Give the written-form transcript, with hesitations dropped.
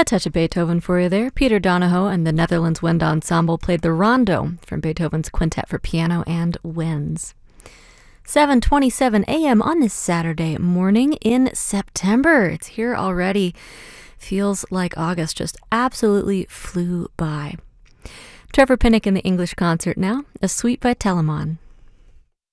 touch of Beethoven for you there. Peter Donahoe and the Netherlands Wind Ensemble played the Rondo from Beethoven's Quintet for Piano and Winds. 7:27 a.m. on this Saturday morning in September. It's here already. Feels like August just absolutely flew by. Trevor Pinnock in the English concert now, a suite by Telemann.